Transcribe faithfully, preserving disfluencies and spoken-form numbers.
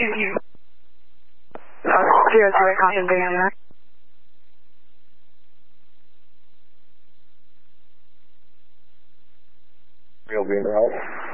Zero zero, caution, bring on that. Real green route.